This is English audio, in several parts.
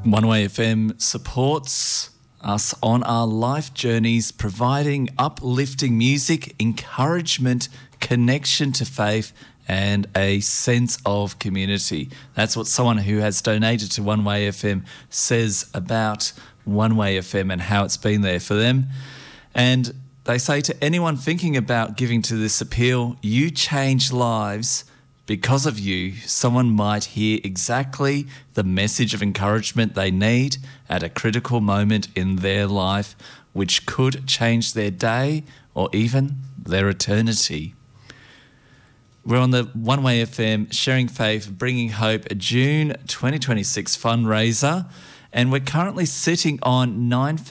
One Way FM supports us on our life journeys, providing uplifting music, encouragement, connection to faith, and a sense of community. That's what someone who has donated to One Way FM says about One Way FM and how it's been there for them. And they say to anyone thinking about giving to this appeal, you change lives. Because of you, someone might hear exactly the message of encouragement they need at a critical moment in their life, which could change their day or even their eternity. We're on the One Way FM Sharing Faith, Bringing Hope, a June 2026 fundraiser, and we're currently sitting on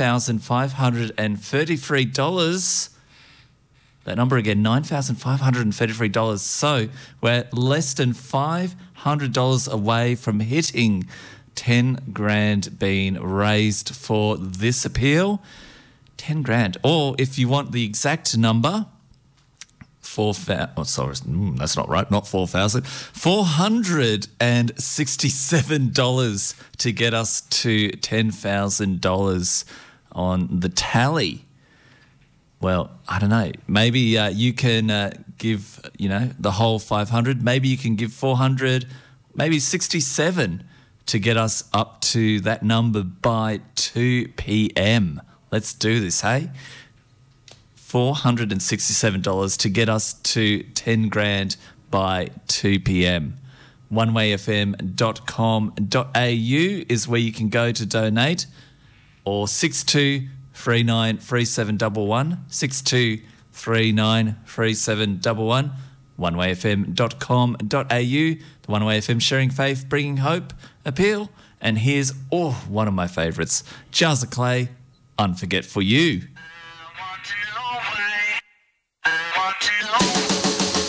$9,533. That number again, $9,533. So we're less than $500 away from hitting 10 grand being raised for this appeal. 10 grand. Or if you want the exact number, that's not right, not 4,000. $467 to get us to $10,000 on the tally. Well, I don't know. Maybe you can give, the whole 500. Maybe you can give 400, maybe 67 to get us up to that number by 2 p.m. Let's do this, hey? $467 to get us to 10 grand by 2 p.m. onewayfm.com.au is where you can go to donate, or 62393711, 62393711, onewayfm.com.au, the One Way FM Sharing Faith, Bringing Hope appeal. And here's one of my favourites, Jars of Clay, Unforgetful You.